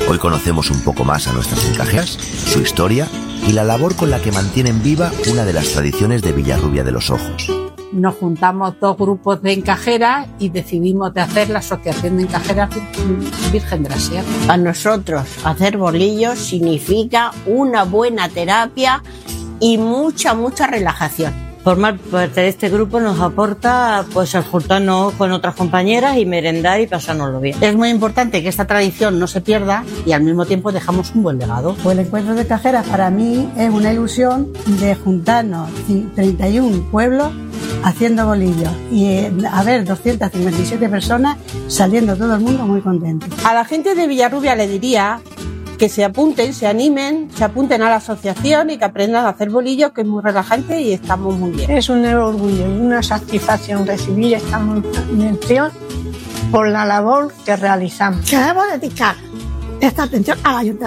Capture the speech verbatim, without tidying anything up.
Hoy conocemos un poco más a nuestras encajeras, su historia y la labor con la que mantienen viva una de las tradiciones de Villarrubia de los Ojos. Nos juntamos dos grupos de encajeras y decidimos de hacer la Asociación de Encajeras Virgen de la Sierra. A nosotros hacer bolillos significa una buena terapia y mucha, mucha relajación. Formar parte de este grupo nos aporta pues el juntarnos con otras compañeras y merendar y pasárnoslo bien. Es muy importante que esta tradición no se pierda y al mismo tiempo dejamos un buen legado. Pues el encuentro de encajeras para mí es una ilusión de juntarnos treinta y uno pueblos haciendo bolillos y a ver doscientas cincuenta y siete personas saliendo todo el mundo muy contento. A la gente de Villarrubia le diría que se apunten, se animen, se apunten a la asociación y que aprendan a hacer bolillos, que es muy relajante y estamos muy bien. Es un orgullo y una satisfacción recibir esta mención por la labor que realizamos. Queremos dedicar esta atención a la Ayuntamiento.